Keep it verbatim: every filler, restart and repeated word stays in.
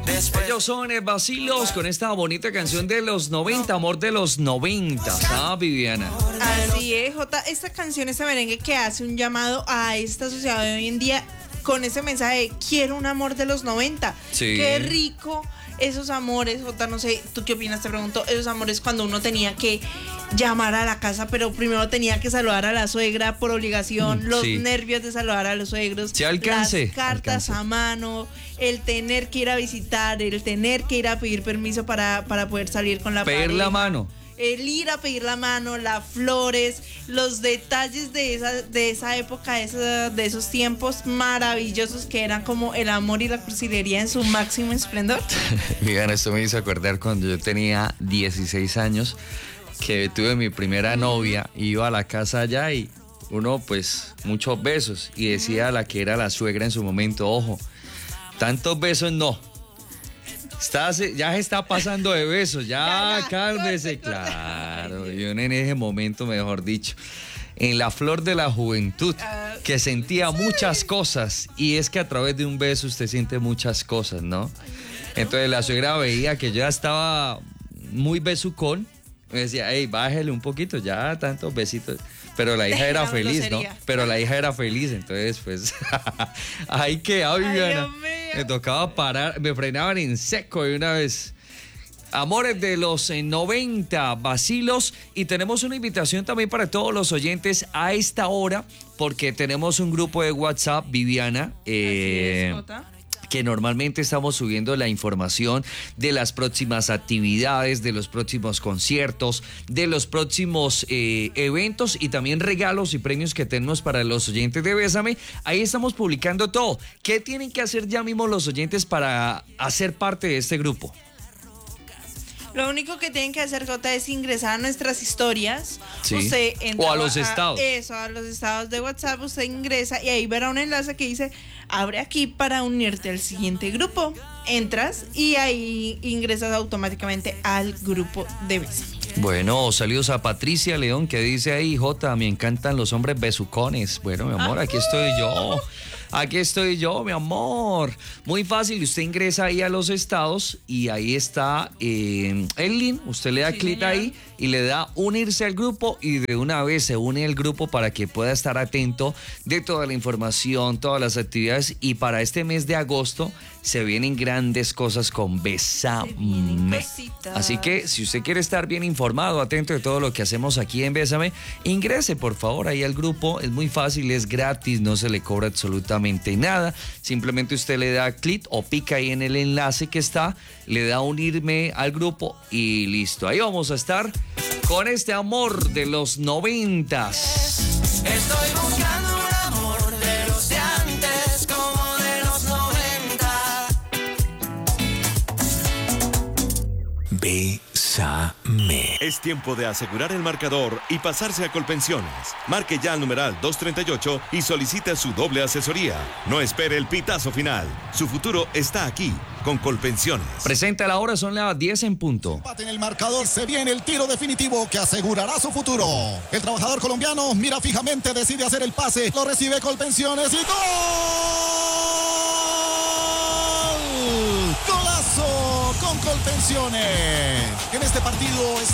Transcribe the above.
Ellos son eh, Vacilos con esta bonita canción de los noventa, amor de los noventa, ¿sabes, Viviana? Así es, Jota. Esta canción, este merengue que hace un llamado a esta sociedad de hoy en día con ese mensaje de quiero un amor de los noventa. Sí. Qué rico esos amores, Jota, no sé, ¿tú qué opinas? Te pregunto, esos amores cuando uno tenía que llamar a la casa, pero primero tenía que saludar a la suegra por obligación, los sí. nervios de saludar a los suegros, Sí, alcance, las cartas alcance. a mano, el tener que ir a visitar, el tener que ir a pedir permiso para, para poder salir con la Pedir pareja. la mano. El ir a pedir la mano, las flores, los detalles de esa, de esa época, de, esa, de esos tiempos maravillosos que eran como el amor y la cursilería en su máximo esplendor. Viviana, esto me hizo acordar cuando yo tenía dieciséis años, que tuve mi primera novia, iba a la casa allá y uno, pues, muchos besos, y decía a la que era la suegra en su momento, ojo, tantos besos no. Está, ya se está pasando de besos, ya, ya cálmese, claro. Y uno en ese momento, mejor dicho, en la flor de la juventud, que sentía muchas cosas, y es que a través de un beso usted siente muchas cosas, ¿no? Entonces la suegra veía que yo ya estaba muy besucón, me decía, hey, bájele un poquito, ya tantos besitos. Pero la hija era feliz, ¿no? Pero la hija era feliz, entonces, pues, ahí quedaba, Viviana. Me tocaba parar, me frenaban en seco de una vez. Amores de los eh, noventa, Vacilos, y tenemos una invitación también para todos los oyentes a esta hora, porque tenemos un grupo de WhatsApp, Viviana, eh, Así es, que normalmente estamos subiendo la información de las próximas actividades, de los próximos conciertos, de los próximos eh, eventos y también regalos y premios que tenemos para los oyentes de Bésame. Ahí estamos publicando todo. ¿Qué tienen que hacer ya mismo los oyentes para hacer parte de este grupo? Lo único que tienen que hacer, Jota, es ingresar a nuestras historias. Sí. Usted entra o a los estados. A, eso, a los estados de WhatsApp. Usted ingresa y ahí verá un enlace que dice, abre aquí para unirte al siguiente grupo. Entras y ahí ingresas automáticamente al grupo de Bésame. Bueno, saludos a Patricia León, que dice ahí, Jota, me encantan los hombres besucones. Bueno, mi amor, aquí estoy yo. Aquí estoy yo, mi amor. Muy fácil, usted ingresa ahí a los estados y ahí está eh, el link. Usted le da sí, clic señor. ahí y le da unirse al grupo y de una vez se une al grupo para que pueda estar atento de toda la información, todas las actividades. Y para este mes de agosto se vienen grandes cosas con Bésame. Así que si usted quiere estar bien informado, atento de todo lo que hacemos aquí en Bésame, ingrese por favor ahí al grupo. Es muy fácil, es gratis, no se le cobra absolutamente nada. Simplemente usted le da clic o pica ahí en el enlace que está, le da unirme al grupo y listo. Ahí vamos a estar con este amor de los noventas. Estoy buscando un amor de los de antes, como de los noventa. Bésame. Es tiempo de asegurar el marcador y pasarse a Colpensiones. Marque ya al numeral dos treinta y ocho y solicita su doble asesoría. No espere el pitazo final. Su futuro está aquí, con Colpensiones. Presenta la hora, son las diez en punto. Empate en el marcador, se viene el tiro definitivo que asegurará su futuro. El trabajador colombiano mira fijamente, decide hacer el pase, lo recibe Colpensiones y ¡gol! ¡Golazo con Colpensiones! En este partido